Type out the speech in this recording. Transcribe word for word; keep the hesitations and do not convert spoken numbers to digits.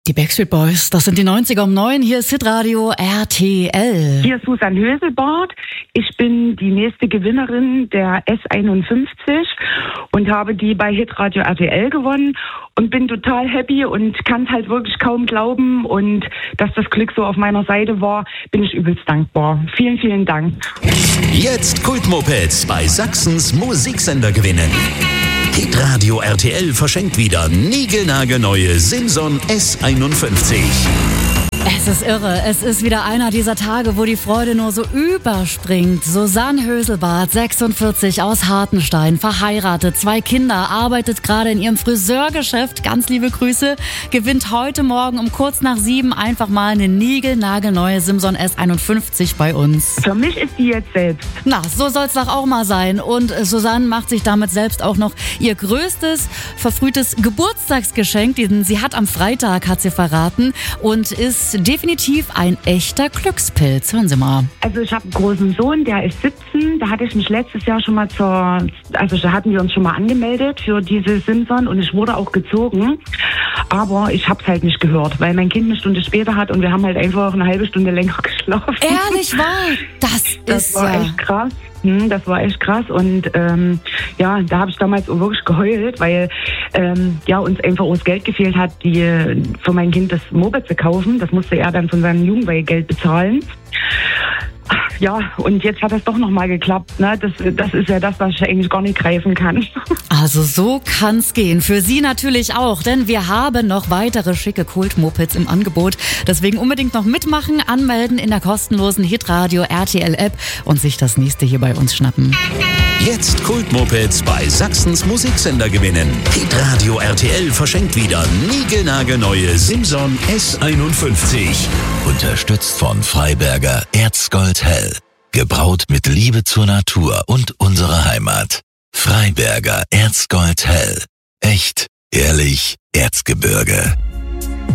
Die Backstreet Boys, das sind die neunziger um neun. Hier ist Hitradio R T L. Hier ist Susan Höselbart. Ich bin die nächste Gewinnerin der S einundfünfzig und habe die bei Hitradio R T L gewonnen und bin total happy und kann es halt wirklich kaum glauben. Und dass das Glück so auf meiner Seite war, bin ich übelst dankbar. Vielen, vielen Dank. Jetzt Kultmopeds bei Sachsens Musiksender gewinnen. Hitradio R T L verschenkt wieder niegelnagelneue Simson S einundfünfzig. Es ist irre. Es ist wieder einer dieser Tage, wo die Freude nur so überspringt. Susanne Höselbart, sechsundvierzig, aus Hartenstein, verheiratet, zwei Kinder, arbeitet gerade in ihrem Friseurgeschäft. Ganz liebe Grüße. Gewinnt heute Morgen um kurz nach sieben einfach mal eine niegelnagelneue Simson S einundfünfzig bei uns. Für mich ist die jetzt selbst. Na, so soll's doch auch mal sein. Und Susanne macht sich damit selbst auch noch ihr größtes, verfrühtes Geburtstagsgeschenk. Sie hat am Freitag, hat sie verraten, und ist definitiv ein echter Glückspilz. Hören Sie mal. Also ich habe einen großen Sohn, der ist siebzehn. Da hatte ich mich letztes Jahr schon mal zur, also da hatten wir uns schon mal angemeldet für diese Simson und ich wurde auch gezogen. Aber ich habe es halt nicht gehört, weil mein Kind eine Stunde später hat und wir haben halt einfach eine halbe Stunde länger geschlafen. Ehrlich wahr? Das, das ist war ja echt krass. Hm, das war echt krass und ähm, ja, da habe ich damals auch wirklich geheult, weil ähm, ja uns einfach auch das Geld gefehlt hat, die für mein Kind das Moped zu kaufen. Das musste er dann von seinem Jugendweihgeld bezahlen. Ja, und jetzt hat das doch nochmal geklappt. Ne? Das, das ist ja das, was ich eigentlich gar nicht greifen kann. Also so kann's gehen. Für Sie natürlich auch, denn wir haben noch weitere schicke Kult-Mopeds im Angebot. Deswegen unbedingt noch mitmachen, anmelden in der kostenlosen Hitradio R T L App und sich das nächste hier bei uns schnappen. Jetzt Kultmopeds bei Sachsens Musiksender gewinnen. Hitradio R T L verschenkt wieder niegelnagelneue Simson S einundfünfzig. Unterstützt von Freiberger Erzgold Hell. Gebraut mit Liebe zur Natur und unserer Heimat. Freiberger Erzgold Hell. Echt, ehrlich, Erzgebirge.